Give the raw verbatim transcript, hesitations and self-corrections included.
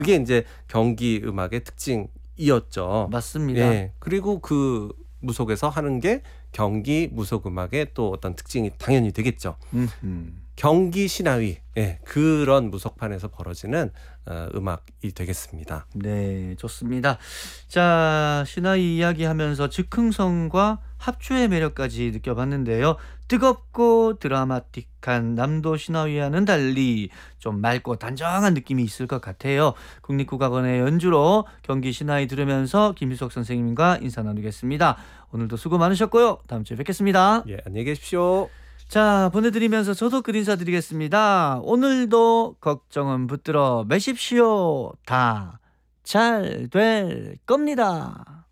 그게 인제 경기 음악의 특징이었죠. 맞습니다. 예. 그리고 그 무속에서 하는 게 경기 무속 음악의 또 어떤 특징이 당연히 되겠죠. 음음. 경기 신화위 예 그런 무속판에서 벌어지는 어 음악이 되겠습니다. 네, 좋습니다. 자, 신화위 이야기하면서 즉흥성과 합주의 매력까지 느껴봤는데요. 뜨겁고 드라마틱한 남도 신화위와는 달리 좀 맑고 단정한 느낌이 있을 것 같아요. 국립국악원의 연주로 경기 신화위 들으면서 김희석 선생님과 인사 나누겠습니다. 오늘도 수고 많으셨고요. 다음 주에 뵙겠습니다. 예, 안녕히 계십시오. 자, 보내드리면서 저도 끝 인사드리겠습니다. 오늘도 걱정은 붙들어 매십시오. 다 잘 될 겁니다.